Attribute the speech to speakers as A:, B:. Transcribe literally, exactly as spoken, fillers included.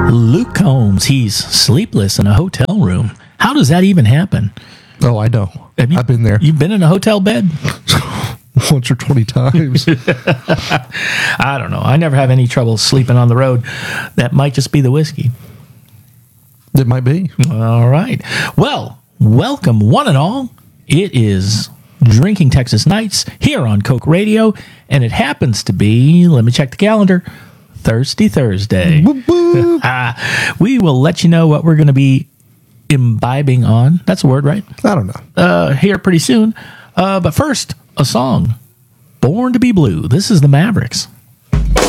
A: Luke Combs, he's sleepless in a hotel room. How does that even happen?
B: Oh, I know.
A: Have you,
B: I've been there.
A: You've been in a hotel bed?
B: Once or twenty times.
A: I don't know. I never have any trouble sleeping on the road. That might just be the whiskey.
B: It might be.
A: All right. Well, welcome one and all. It is Drinking Texas Nights here on Coke Radio, and it happens to be, let me check the calendar, Thirsty Thursday.
B: Boop, boop.
A: We will let you know what we're going to be imbibing on. That's a word, right?
B: I don't know.
A: Uh, here pretty soon. Uh, but first, a song. Born to be Blue. This is the Mavericks.